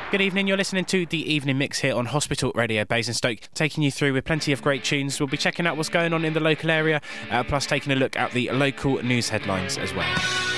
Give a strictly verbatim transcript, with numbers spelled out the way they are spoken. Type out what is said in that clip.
Good evening, you're listening to The Evening Mix here on Hospital Radio Basingstoke, taking you through with plenty of great tunes. We'll be checking out what's going on in the local area, uh, plus taking a look at the local news headlines as well.